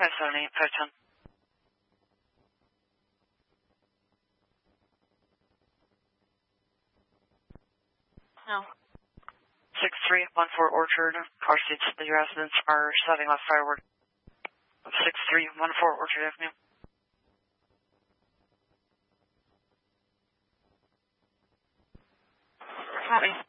578, 510. No. 6314 Orchard. Car seats at your residents are setting off fireworks. 6314 Orchard Avenue. Copy.